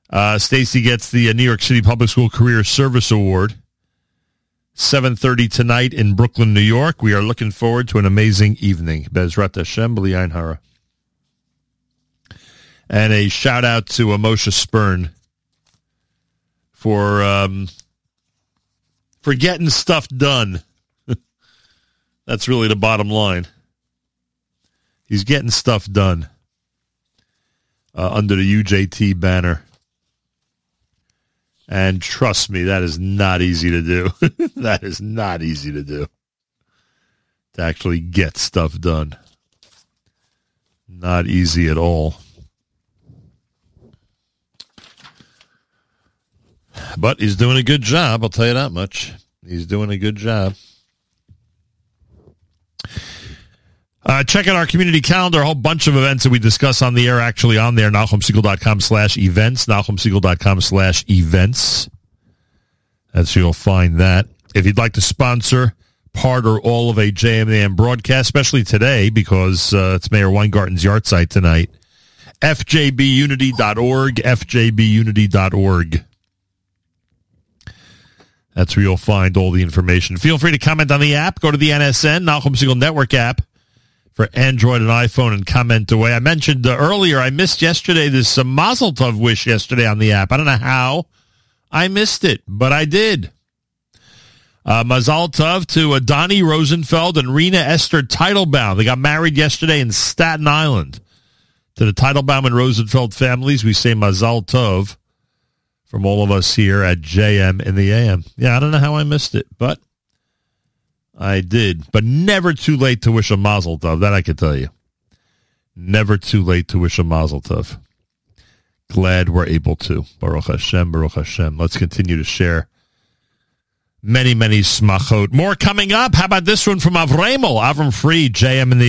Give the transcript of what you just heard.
Stacy gets the New York City Public School Career Service Award. 7:30 tonight in Brooklyn, New York. We are looking forward to an amazing evening. Bezrat Hashem, B'li Ayin Hara. And a shout-out to Moshe Spern for getting stuff done. That's really the bottom line. He's getting stuff done under the UJT banner. And trust me, that is not easy to do. That is not easy to do. To actually get stuff done. Not easy at all. But he's doing a good job, I'll tell you that much. He's doing a good job. Check out our community calendar. A whole bunch of events that we discuss on the air actually on there. NachumSegal.com/events. NachumSegal.com/events. That's where you'll find that. If you'd like to sponsor part or all of a JMAM broadcast, especially today because it's Mayor Weingarten's yard site tonight, fjbunity.org, fjbunity.org. That's where you'll find all the information. Feel free to comment on the app. Go to the NSN, Nachum Segal Network app for Android and iPhone and comment away. I mentioned earlier, I missed yesterday this Mazel Tov wish yesterday on the app. I don't know how I missed it, but I did. Mazel Tov to Donnie Rosenfeld and Rena Esther Teitelbaum. They got married yesterday in Staten Island. To the Teitelbaum and Rosenfeld families, we say Mazel Tov from all of us here at JM in the AM. Yeah, I don't know how I missed it, but I did. But never too late to wish a Mazel Tov, that I can tell you. Never too late to wish a Mazel Tov. Glad we're able to. Baruch Hashem, Baruch Hashem. Let's continue to share many, many smachot. More coming up. How about this one from Avramel? Avram Fried, JM in the